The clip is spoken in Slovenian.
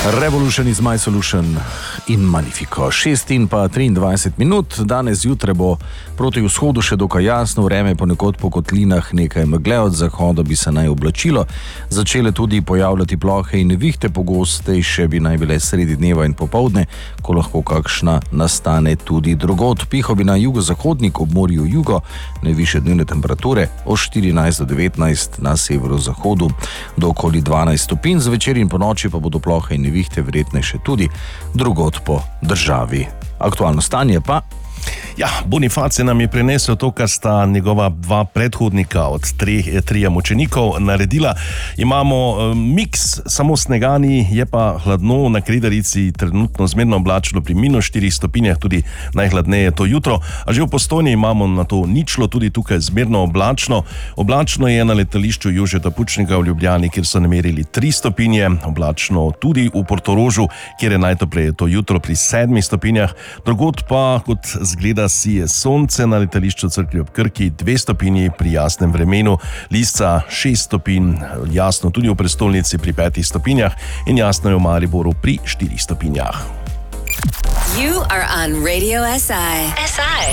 Revolution is my solution in Magnifico. 6 in pa 23 minut. Danes zjutraj bo proti vzhodu še dokaj jasno, vreme ponekod po kotlinah nekaj megle, od zahoda bi se naj oblačilo. Začele tudi pojavljati plohe in nevihte, pogostejše bi naj bile sredi dneva in popoldne, ko lahko kakšna nastane tudi drugod. Piho bi na jugozahodnik, ob morju jugo, najvišje dnevne temperature od 14 do 19, na severozahodu do okoli 12 stopinj, zvečer in ponoči pa bodo plohe in nevihte verjetnejše tudi drugod po državi. Aktualno stanje pa... Ja, Boniface nam je prenesel to, kar sta njegova dva predhodnika od trije mučenikov naredila. Imamo miks, samo snegani, je pa hladno na Kredarici, trenutno zmerno oblačno pri -4 stopinjah, tudi najhladneje to jutro. A že v Postojni imamo na to ničlo, tudi tukaj zmerno oblačno. Oblačno je na letališču Jožeta Pučnika v Ljubljani, kjer so namerili 3 stopinje. Oblačno tudi v Portorožu, kjer je najtopleje to jutro pri 7 stopinjah. Drugod pa, kot zgleda, sije sonce, na letališču Cerklje ob Krki 2 stopinji pri jasnem vremenu, Lisca 6 stopinj, jasno tudi v prestolnici pri 5 stopinjah in jasno je v Mariboru pri 4 stopinjah. You are on Radio SI.